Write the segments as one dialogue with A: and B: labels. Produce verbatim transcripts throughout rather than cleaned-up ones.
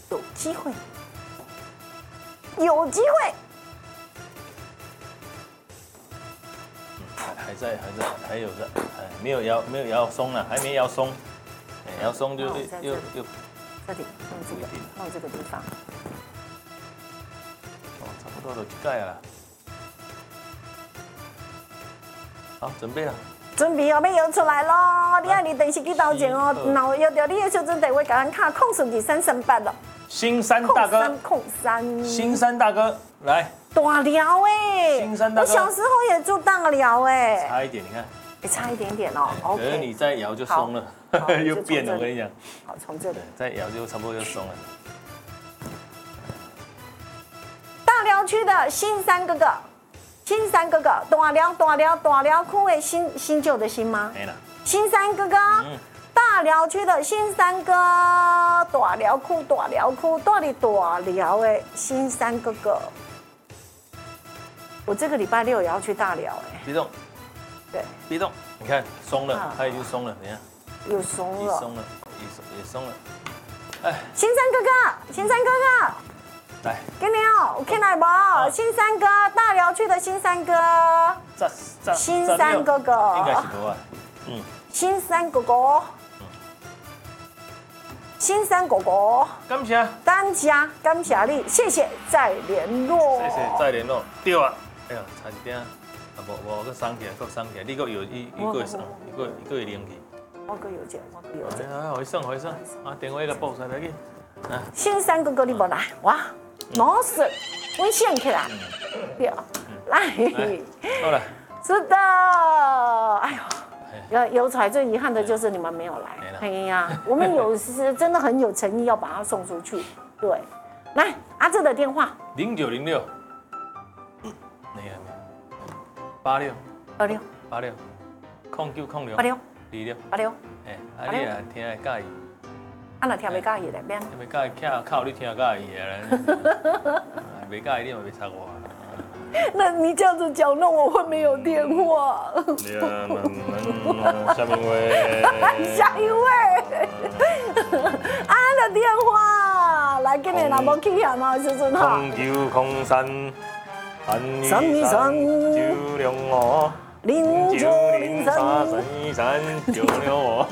A: 有机会，有机会。
B: 还在，还在，还有在，哎，没有摇，没有摇松了，还没摇松，哎，摇松就又又又，
A: 这里弄这个，弄这个地方。
B: 哦，差不多都盖了。好，准备了。
A: 准备哦，要摇出来咯！你爱你等时去投钱哦，然摇到你的小准地位，甲咱卡控顺二三三八咯。
B: 新山大哥，
A: 控三，
B: 新山大哥来。
A: 大寮哎，
B: 新山大哥，
A: 我小时候也住大寮哎，
B: 差一点，你看，
A: 也差一点点哦。
B: 可是你再摇就松了，又变了。我跟你讲，
A: 好，从这里
B: 再摇就差不多就松了。
A: 大寮区的新山哥哥，新山哥哥，大寮大寮大寮区的新新旧的新吗？
B: 没了。
A: 新山哥哥，大寮区的新山哥，大寮区大寮区到底大寮的新山哥哥。我这个礼拜六也要去大寮哎，
B: 别动，
A: 对，
B: 别动，你看松了，它已经松了，等一下，
A: 又松了，
B: 松了，也松也松了，哎，
A: 新山哥哥，新山哥哥，
B: 来，
A: 给你哦，我看来不？新山哥，大寮区的新山哥，新山哥哥，
B: 应该是不啊，嗯，
A: 新山哥哥，新山哥哥，
B: 感谢，
A: 感谢，感谢你，谢谢，再联络，
B: 谢谢，再联络，对啊。哎呀，差一点，啊无无，佮送起来，佮送起来，你佮有伊伊佮会送，伊佮伊佮会拎去。
A: 我佮有钱，我佮有钱。
B: 啊，回送回送，啊，电话甲报出来去。啊，
A: 新山哥哥你无来，哇，老师，我先起来，对，来，
B: 好了。
A: 是的，哎呦，有有彩最遗憾的就是你们没有来。哎呀，我们有时真的很有诚意要把它送出去。对，来阿志的电话
B: 零九零六。没有没有，八六
A: 二六
B: 八六，空九空六
A: 八六
B: 二六
A: 八六，
B: 哎，啊你啊听会介意？
A: 啊若听袂介意咧，免。
B: 袂介意，靠靠你听介意的，袂介意你嘛袂插我。
A: 那你这样子讲，那我会没有电话。
B: 下面一位，
A: 下一位，啊的电话，来给你拿无去啊嘛，时阵哈。
B: 空九空三。
A: 三二三
B: 九两五，
A: 零九零三
B: 三一三九六五。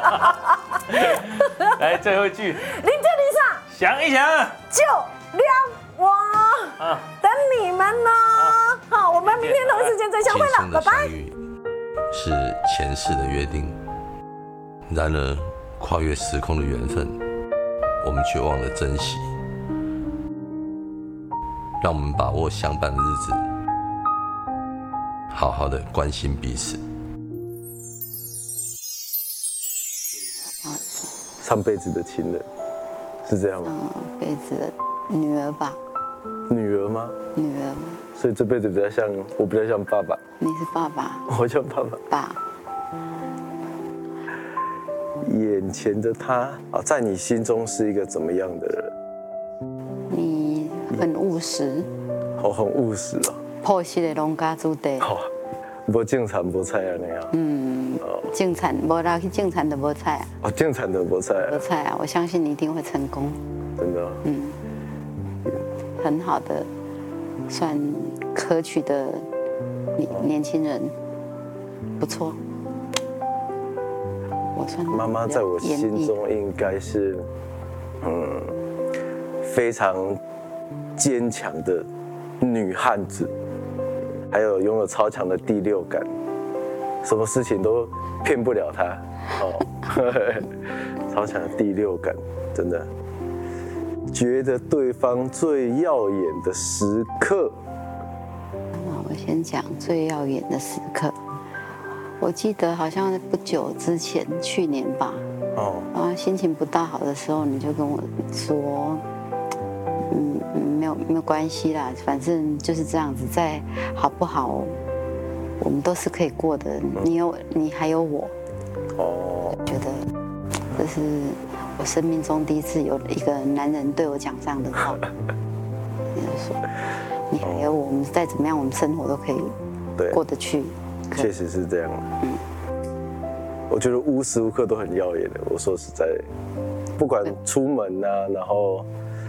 B: 来最后一句，
A: 零九零三，
B: 想一想，
A: 就两我，啊，等你们呢。好，我们明天同一时间再相会了，拜拜。
C: 是前世的约定，然而跨越时空的缘分，我们却忘了珍惜。让我们把握相伴的日子，好好的关心彼此。
D: 上辈子的情人，是这样吗？
E: 上辈子的女儿吧。
D: 女儿吗？
E: 女儿。
D: 所以这辈子比较像，我比较像爸爸。
E: 你是爸爸。
D: 我像爸爸。
E: 爸。
D: 眼前的他啊，在你心中是一个怎么样的人？
E: 你很务实。
D: 哦，很务实哦。
E: 朴实的农家子弟。
D: 哦，无种田无菜啊那样。
E: 嗯。哦。种田无拉去种田的无菜啊。
D: 哦，种田的无菜啊。
E: 无菜啊，我相信你一定会成功。
D: 真的。
E: 嗯。很好的，算可取的年年轻人，不错。我算。
D: 妈妈在我心中应该是，嗯，非常坚强的女汉子，还有拥有超强的第六感，什么事情都骗不了她。哦，超强的第六感，真的。觉得对方最耀眼的时刻。
E: 那我先讲最耀眼的时刻。我记得好像不久之前，去年吧，哦，啊，心情不大好的时候，你就跟我说，嗯，没有没有关系啦，反正就是这样子，再好不好，我们都是可以过的。你有你还有我，哦，觉得这是我生命中第一次有一个男人对我讲这样的话。你说，你还有我，我们再怎么样，我们生活都可以过得去。
D: 确实是这样。嗯，我觉得无时无刻都很耀眼的。我说实在，不管出门啊，然后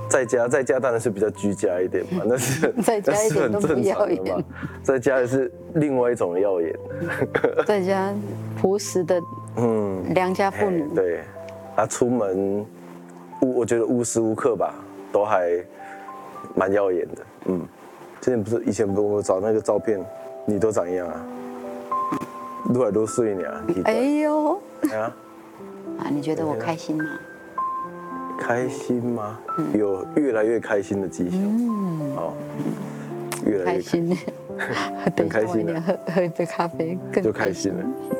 D: 在家在家当然是比较居家一点嘛，那是
E: 在家一点都不耀眼，
D: 在家是另外一种耀眼。
E: 在家朴实的嗯良家妇女。
D: 对，啊，出门无我觉得无时无刻吧都还蛮耀眼的。嗯，之前不是以前不是我找那个照片，你都长一样啊，撸来撸碎你啊。
E: 哎呦，
D: 哎呀，
E: 啊，你觉得我开心吗？
D: 开心吗？有越来越开心的迹象。嗯，哦，越来越
E: 开心，
D: 更开心了。
E: 喝喝一杯咖啡，更
D: 就开心了。